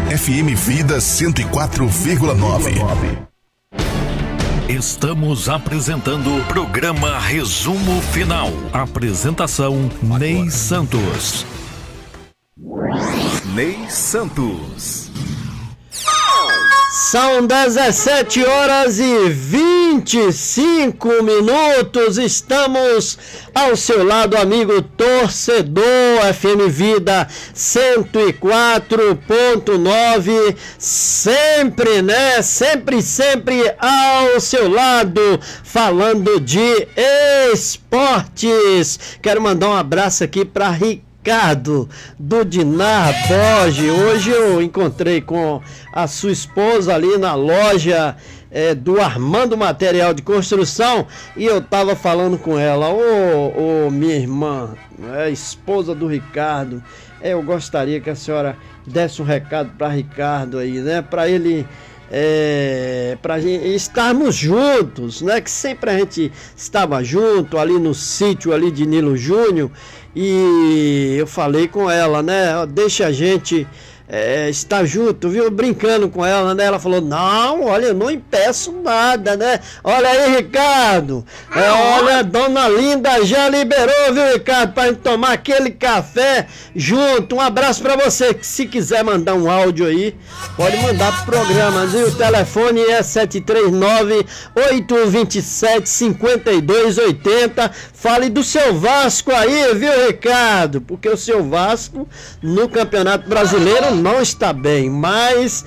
FM Vida 104,9. Estamos apresentando o programa Resumo Final. Apresentação Ney Santos. Ney Santos. São 17 horas e 25 minutos. Estamos ao seu lado, amigo torcedor. FM Vida 104.9. Sempre, né? Sempre ao seu lado, falando de esportes. Quero mandar um abraço aqui para Ricardo do Dinar Borges. Hoje eu encontrei com a sua esposa ali na loja do Armando Material de Construção e eu tava falando com ela: ô minha irmã, esposa do Ricardo, eu gostaria que a senhora desse um recado para Ricardo aí, né, para ele para estarmos juntos, né? Que sempre a gente estava junto ali no sítio ali de Nilo Júnior. E eu falei com ela, né? Deixa a gente estar junto, viu? Brincando com ela, né? Ela falou: não, olha, eu não impeço nada, né? Olha aí, Ricardo. Olha, a dona Linda já liberou, viu, Ricardo? Pra gente tomar aquele café junto. Um abraço pra você. Que se quiser mandar um áudio aí, pode mandar pro programa, viu? O telefone é 739-827-5280. Fale do seu Vasco aí, viu, Ricardo? Porque o seu Vasco no Campeonato Brasileiro não está bem, mas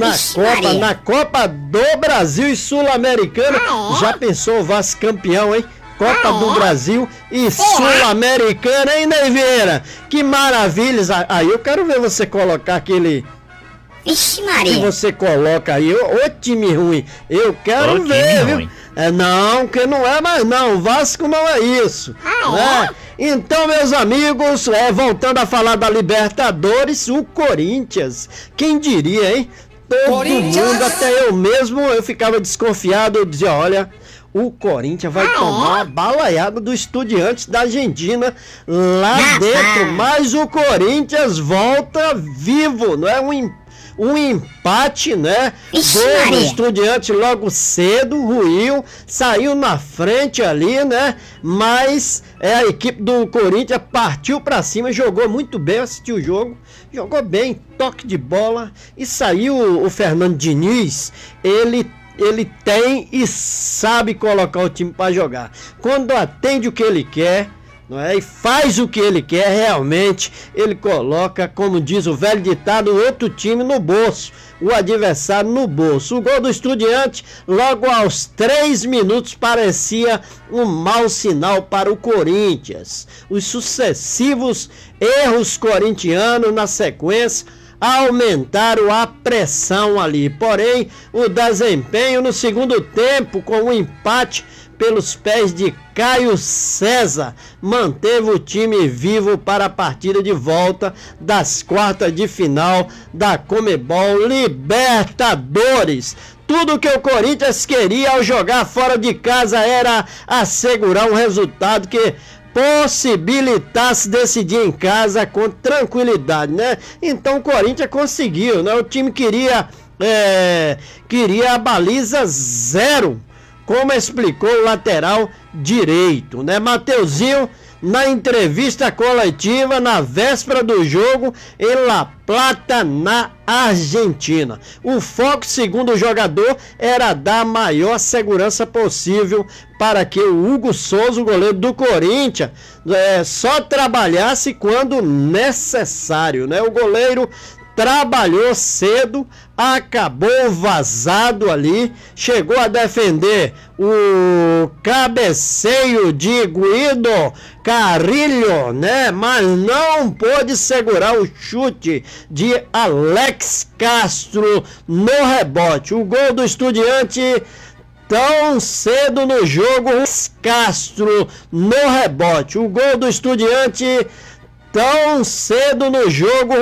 na Copa do Brasil e Sul-Americana, já pensou o Vasco campeão, hein? Copa do Brasil e Sul-Americana, hein, Ney Vieira? Que maravilhas! Aí eu quero ver você colocar aquele... Vixe Maria! Que você coloca aí, ô time ruim, eu quero ver, viu? Não, que não é mais não, o Vasco não é isso, né? Então, meus amigos, voltando a falar da Libertadores, o Corinthians, quem diria, hein? Todo mundo, até eu mesmo, eu ficava desconfiado, eu dizia: olha, o Corinthians vai tomar a balaiada do Estudiantes da Argentina lá dentro, mas o Corinthians volta vivo, não é um empate, né? Gol do Estudiante logo cedo, ruiu, saiu na frente ali, né? Mas a equipe do Corinthians partiu pra cima, jogou muito bem, assisti o jogo, jogou bem, toque de bola, e saiu o Fernando Diniz. Ele tem e sabe colocar o time para jogar. Quando atende o que ele quer, não é? E faz o que ele quer, realmente ele coloca, como diz o velho ditado, o outro time no bolso, o adversário no bolso. O gol do Estudiante logo aos 3 minutos parecia um mau sinal para o Corinthians. Os sucessivos erros corintianos na sequência aumentaram a pressão ali, porém o desempenho no segundo tempo, com o empate pelos pés de Caio César, manteve o time vivo para a partida de volta das quartas de final da Conmebol Libertadores. Tudo que o Corinthians queria ao jogar fora de casa era assegurar um resultado que possibilitasse decidir em casa com tranquilidade, né? Então o Corinthians conseguiu, né? O time queria a baliza 0, como explicou o lateral direito, né? Mateuzinho, na entrevista coletiva na véspera do jogo em La Plata, na Argentina. O foco, segundo o jogador, era dar a maior segurança possível para que o Hugo Souza, o goleiro do Corinthians, só trabalhasse quando necessário, né? O goleiro trabalhou cedo, acabou vazado ali, chegou a defender o cabeceio de Guido Carrilho, né? Mas não pôde segurar o chute de Alex Castro no rebote. O gol do Estudiante tão cedo no jogo, Castro no rebote. O gol do Estudiante tão cedo no jogo,